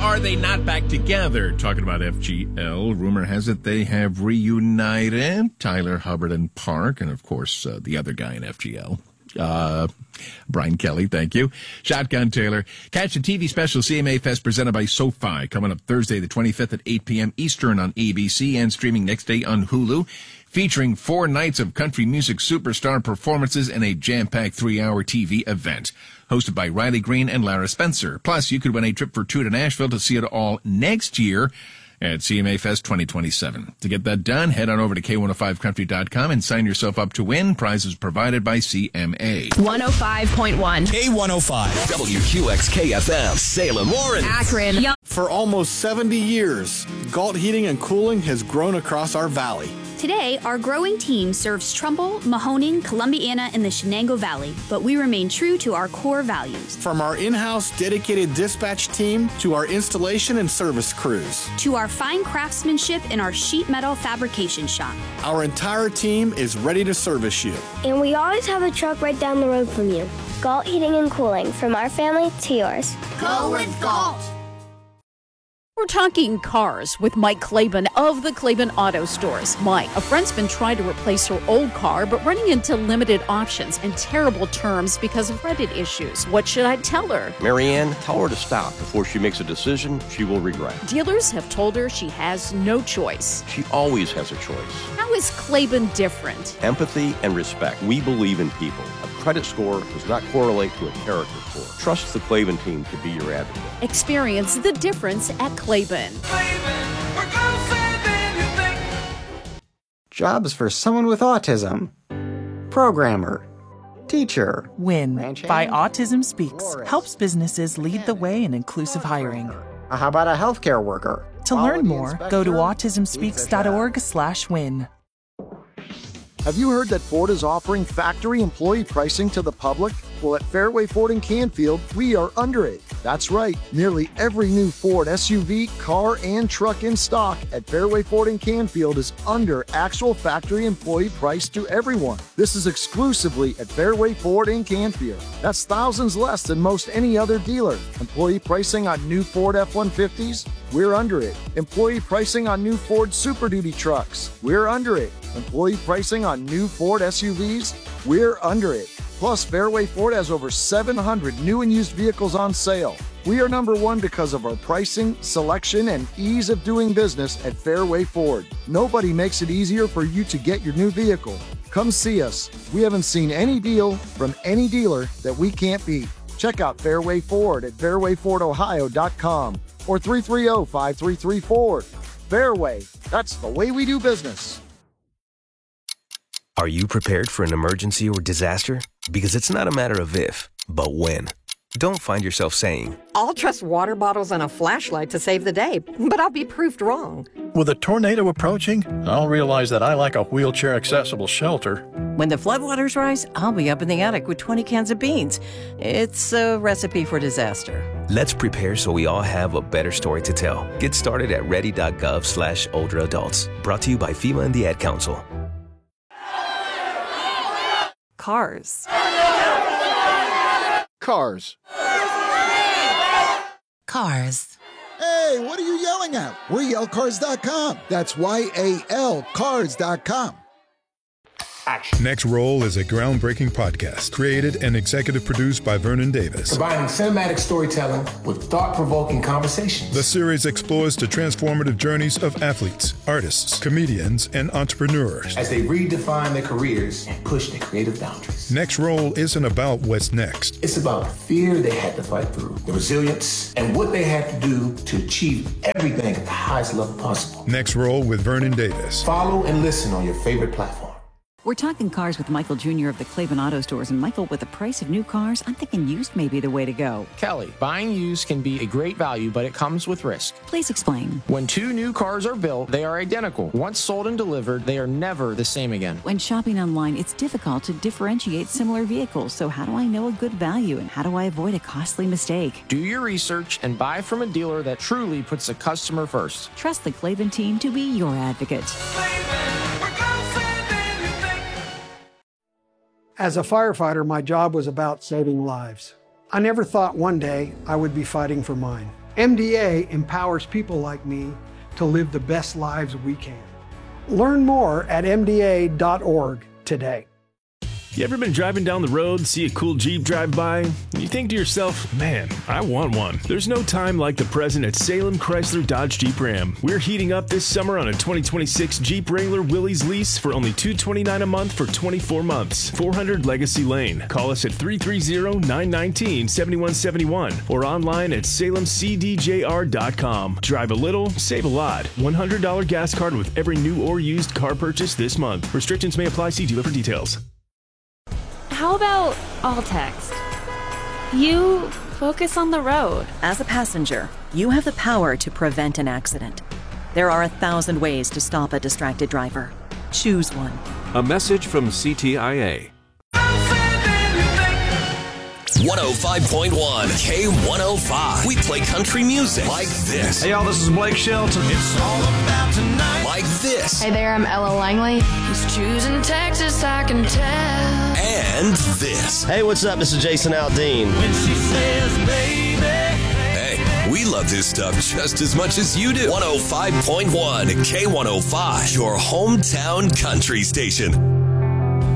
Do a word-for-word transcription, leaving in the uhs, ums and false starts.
are they not back together? Talking about F G L, rumor has it they have reunited. Tyler, Hubbard, and Park, and of course uh, the other guy in F G L. Uh, Brian Kelly, thank you. Shotgun Taylor. Catch the T V special C M A Fest presented by SoFi coming up Thursday the twenty-fifth at eight p.m. Eastern on A B C and streaming next day on Hulu, featuring four nights of country music superstar performances and a jam-packed three-hour T V event. Hosted by Riley Green and Lara Spencer. Plus, you could win a trip for two to Nashville to see it all next year at C M A Fest twenty twenty-seven. To get that done, head on over to K one oh five country dot com and sign yourself up to win. Prizes provided by C M A. one oh five point one. K one oh five. W Q X K F M. Salem, Warren. Akron. For almost seventy years, Galt Heating and Cooling has grown across our valley. Today, our growing team serves Trumbull, Mahoning, Columbiana, and the Shenango Valley, but we remain true to our core values. From our in-house dedicated dispatch team to our installation and service crews. To our fine craftsmanship in our sheet metal fabrication shop. Our entire team is ready to service you. And we always have a truck right down the road from you. Galt Heating and Cooling, from our family to yours. Go with Galt! We're talking cars with Mike Claiborne of the Claiborne Auto Stores. Mike, a friend's been trying to replace her old car, but running into limited options and terrible terms because of credit issues. What should I tell her? Marianne, tell her to stop before she makes a decision she will regret. Dealers have told her she has no choice. She always has a choice. How is Claiborne different? Empathy and respect. We believe in people. A credit score does not correlate to a character score. Trust the Claiborne team to be your advocate. Experience the difference at Claiborne. Jobs for someone with autism. Programmer. Teacher. WIN by Autism Speaks helps businesses lead the way in inclusive hiring. How about a healthcare worker? To learn more, go to autism speaks dot org slash win. Have you heard that Ford is offering factory employee pricing to the public? Well, at Fairway Ford in Canfield, we are under it. That's right. Nearly every new Ford S U V, car, and truck in stock at Fairway Ford in Canfield is under actual factory employee price to everyone. This is exclusively at Fairway Ford in Canfield. That's thousands less than most any other dealer. Employee pricing on new Ford F one fifties? We're under it. Employee pricing on new Ford Super Duty trucks? We're under it. Employee pricing on new Ford S U Vs? We're under it. Plus, Fairway Ford has over seven hundred new and used vehicles on sale. We are number one because of our pricing, selection, and ease of doing business at Fairway Ford. Nobody makes it easier for you to get your new vehicle. Come see us. We haven't seen any deal from any dealer that we can't beat. Check out Fairway Ford at fairway ford ohio dot com or three three zero, five three three, Ford. Fairway, that's the way we do business. Are you prepared for an emergency or disaster? Because it's not a matter of if, but when. Don't find yourself saying, I'll trust water bottles and a flashlight to save the day, but I'll be proved wrong. With a tornado approaching, I'll realize that I like a wheelchair-accessible shelter. When the floodwaters rise, I'll be up in the attic with twenty cans of beans. It's a recipe for disaster. Let's prepare so we all have a better story to tell. Get started at ready.gov slash older adults. Brought to you by FEMA and the Ad Council. Cars. Cars. Cars. Hey, what are you yelling at? We're yell cars dot com. That's Y A L cars dot com. Action. Next Roll is a groundbreaking podcast created and executive produced by Vernon Davis. Combining cinematic storytelling with thought-provoking conversations. The series explores the transformative journeys of athletes, artists, comedians, and entrepreneurs as they redefine their careers and push their creative boundaries. Next Roll isn't about what's next. It's about the fear they had to fight through, the resilience, and what they had to do to achieve everything at the highest level possible. Next Roll with Vernon Davis. Follow and listen on your favorite platform. We're talking cars with Michael Junior of the Claiborne Auto Stores. And Michael, with the price of new cars, I'm thinking used may be the way to go. Kelly, buying used can be a great value, but it comes with risk. Please explain. When two new cars are built, they are identical. Once sold and delivered, they are never the same again. When shopping online, it's difficult to differentiate similar vehicles. So how do I know a good value, and how do I avoid a costly mistake? Do your research and buy from a dealer that truly puts the customer first. Trust the Claiborne team to be your advocate. As a firefighter, my job was about saving lives. I never thought one day I would be fighting for mine. M D A empowers people like me to live the best lives we can. Learn more at M D A dot org today. You ever been driving down the road, see a cool Jeep drive by, and you think to yourself, man, I want one. There's no time like the present at Salem Chrysler Dodge Jeep Ram. We're heating up this summer on a twenty twenty-six Jeep Wrangler Willys lease for only two hundred twenty-nine dollars a month for twenty-four months. four hundred Legacy Lane. Call us at three three zero, nine one nine, seven one seven one or online at salem c d j r dot com. Drive a little, save a lot. one hundred dollars gas card with every new or used car purchase this month. Restrictions may apply. See dealer for details. How about all text? You focus on the road. As a passenger, you have the power to prevent an accident. There are a thousand ways to stop a distracted driver. Choose one. A message from C T I A. one oh five point one K one oh five. We play country music like this. Hey y'all, this is Blake Shelton. It's all about tonight. Like this. Hey there, I'm Ella Langley. He's choosing Texas, I can tell. And this. Hey, what's up? This is Jason Aldean. When she says, baby. Hey, we love this stuff just as much as you do. one oh five point one K one oh five, your hometown country station.